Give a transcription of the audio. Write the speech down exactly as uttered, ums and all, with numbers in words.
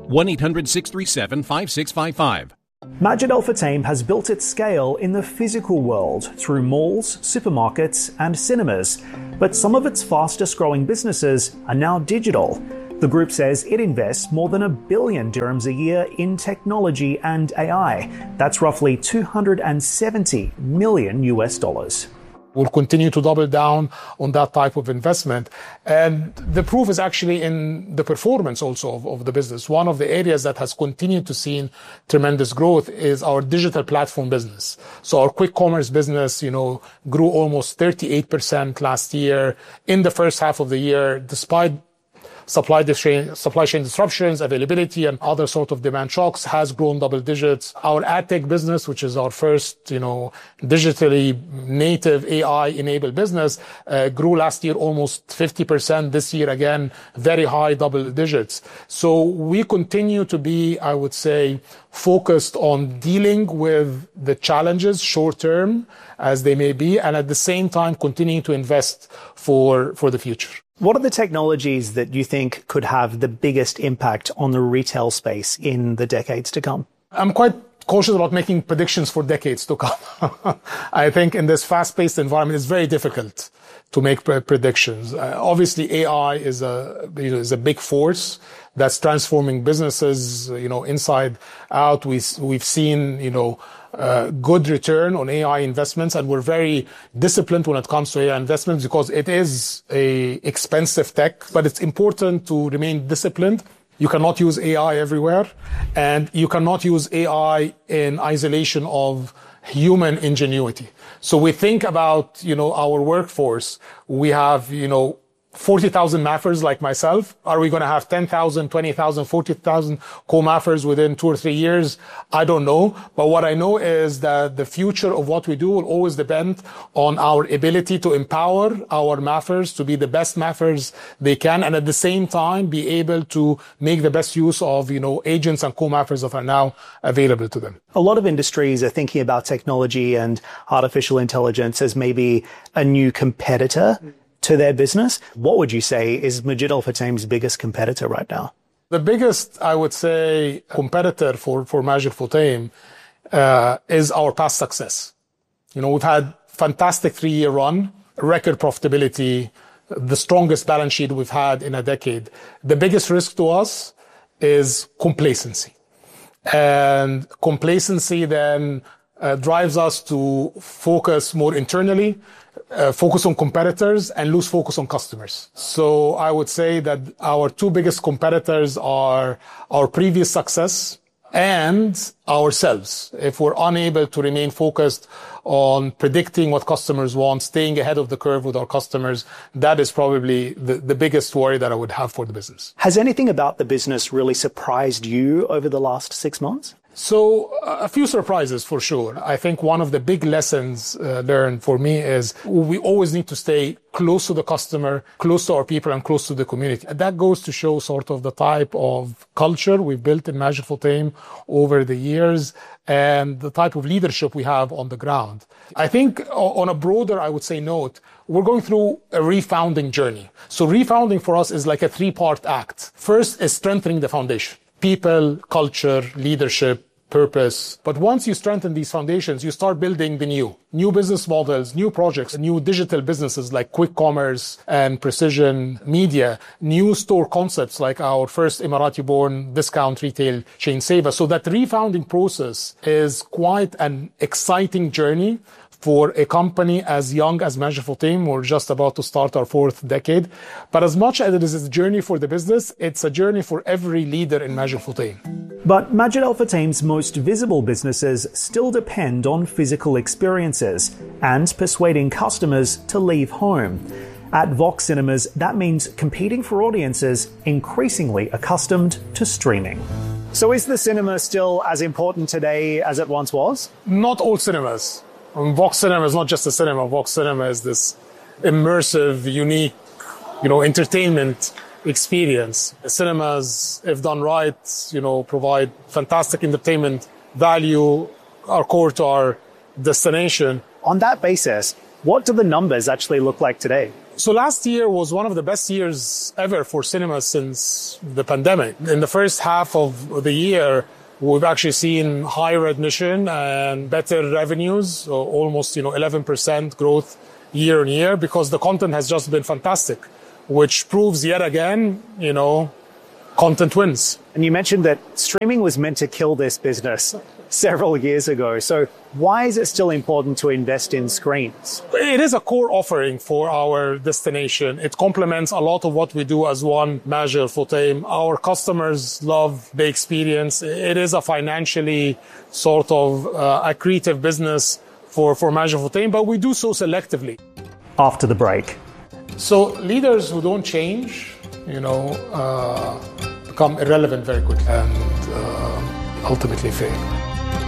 one eight hundred six three seven five six five five. Majid Al Futtaim has built its scale in the physical world through malls, supermarkets, and cinemas, but some of its fastest growing businesses are now digital. The group says it invests more than a billion dirhams a year in technology and A I. That's roughly two hundred seventy million U S dollars. We'll continue to double down on that type of investment. And the proof is actually in the performance also of, of the business. One of the areas that has continued to see tremendous growth is our digital platform business. So our quick commerce business, you know, grew almost thirty-eight percent last year in the first half of the year, despite Supply chain, supply chain disruptions, availability, and other sort of demand shocks, has grown double digits. Our ad tech business, which is our first, you know, digitally native A I-enabled business, uh, grew last year almost fifty percent. This year, again, very high double digits. So we continue to be, I would say, focused on dealing with the challenges short term as they may be, and at the same time continuing to invest for, for the future. What are the technologies that you think could have the biggest impact on the retail space in the decades to come? I'm quite cautious about making predictions for decades to come. I think in this fast-paced environment, it's very difficult to make predictions. Uh, obviously, A I is a, you know, is a big force that's transforming businesses, you know, inside out. We, we've seen, you know, Uh, good return on A I investments, and we're very disciplined when it comes to A I investments because it is a expensive tech, but it's important to remain disciplined. You cannot use A I everywhere, and you cannot use A I in isolation of human ingenuity. So we think about, you know, our workforce. We have, you know, forty thousand mappers like myself. Are we going to have ten thousand, twenty thousand, forty thousand co-mappers within two or three years? I don't know. But what I know is that the future of what we do will always depend on our ability to empower our mappers to be the best mappers they can, and at the same time be able to make the best use of, you know, agents and co-mappers that are now available to them. A lot of industries are thinking about technology and artificial intelligence as maybe a new competitor to their business. What would you say is Majid Al Futtaim's biggest competitor right now? The biggest, I would say, competitor for, for Majid Al Futtaim uh, is our past success. You know, we've had fantastic three-year run, record profitability, the strongest balance sheet we've had in a decade. The biggest risk to us is complacency. And complacency then uh, drives us to focus more internally, Uh, focus on competitors, and lose focus on customers. So I would say that our two biggest competitors are our previous success and ourselves. If we're unable to remain focused on predicting what customers want, staying ahead of the curve with our customers, that is probably the, the biggest worry that I would have for the business. Has anything about the business really surprised you over the last six months? So a few surprises for sure. I think one of the big lessons uh, learned for me is we always need to stay close to the customer, close to our people, and close to the community. And that goes to show sort of the type of culture we've built in Majid Al Futtaim over the years and the type of leadership we have on the ground. I think on a broader, I would say, note, we're going through a refounding journey. So refounding for us is like a three-part act. First is strengthening the foundation. People, culture, leadership, purpose. But once you strengthen these foundations, you start building the new. New business models, new projects, new digital businesses like quick commerce and precision media, new store concepts like our first Emirati-born discount retail chain Seva. So that refounding process is quite an exciting journey for a company as young as Majid Al Futtaim. We're just about to start our fourth decade. But as much as it is a journey for the business, it's a journey for every leader in Majid Al Futtaim. But Majid Al Futtaim's most visible businesses still depend on physical experiences and persuading customers to leave home. At Vox Cinemas, that means competing for audiences increasingly accustomed to streaming. So is the cinema still as important today as it once was? Not all cinemas. Um, Vox Cinema is not just a cinema. Vox Cinema is this immersive, unique, you know, entertainment experience. The cinemas, if done right, you know, provide fantastic entertainment value, are core to our destination. On that basis, what do the numbers actually look like today? So last year was one of the best years ever for cinema since the pandemic. In the first half of the year, we've actually seen higher admission and better revenues, so almost, you know, eleven percent growth year on year, because the content has just been fantastic, which proves yet again, you know, content wins. And you mentioned that streaming was meant to kill this business several years ago. So why is it still important to invest in screens? It is a core offering for our destination. It complements a lot of what we do as one Major Fotaim. Our customers love the experience. It is a financially sort of uh, accretive business for, for Major Fotaim, but we do so selectively. After the break. So leaders who don't change, you know, uh, become irrelevant very quickly and uh, ultimately fail.